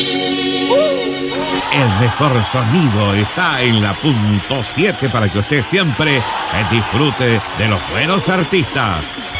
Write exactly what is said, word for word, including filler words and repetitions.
El mejor sonido está en la punto siete para que usted siempre disfrute de los buenos artistas.